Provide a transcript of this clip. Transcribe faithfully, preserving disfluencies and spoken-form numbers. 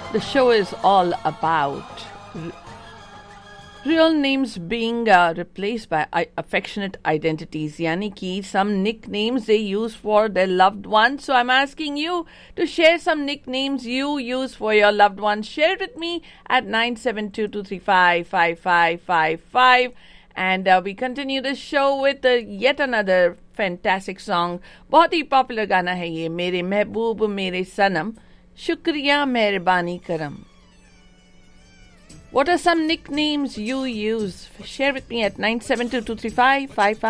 The show is all about r- real names being uh, replaced by I- affectionate identities, yani ki some nicknames they use for their loved ones. So I'm asking you to share some nicknames you use for your loved ones. Share it with me at nine seven two two three five five five five five. And uh, we continue the show with uh, yet another fantastic song. बहुत ही popular गाना है ये, मेरे महबूब मेरे सनम, शुक्रिया मेहरबानी करम. What are some nicknames you use? Share with me at nine seven two two three five five five.